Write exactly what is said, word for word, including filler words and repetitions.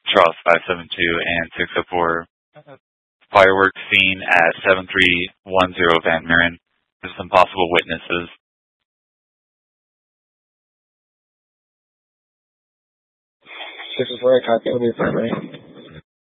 Charles five seven two and six oh four. Fireworks scene at seven three one zero Van Buren. There's some possible witnesses. six oh four, I copy. Let me affirm, right?